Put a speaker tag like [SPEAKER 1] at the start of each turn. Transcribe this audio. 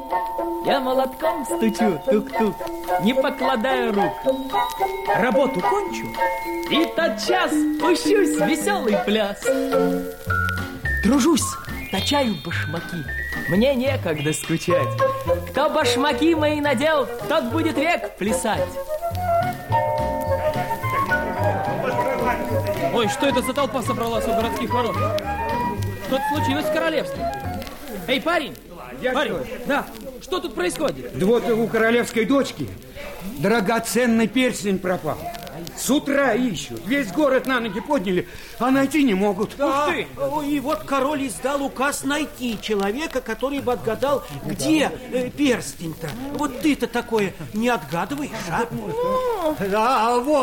[SPEAKER 1] Я молотком стучу, тук-тук, не покладая рук. Работу кончу и тотчас пущусь в веселый пляс. Тружусь, точаю башмаки, мне некогда скучать. Кто башмаки мои надел, тот будет век плясать.
[SPEAKER 2] Ой, что это за толпа собралась у городских ворот? Что-то случилось в королевстве. Эй, парень! Парень, да, что тут происходит?
[SPEAKER 3] Да вот у королевской дочки драгоценный перстень пропал. С утра ищут, весь город на ноги подняли, а найти не могут.
[SPEAKER 4] Да. И вот король издал указ найти человека, который бы отгадал, где перстень-то. Вот ты-то такое не отгадываешь, а?
[SPEAKER 3] Да, вот.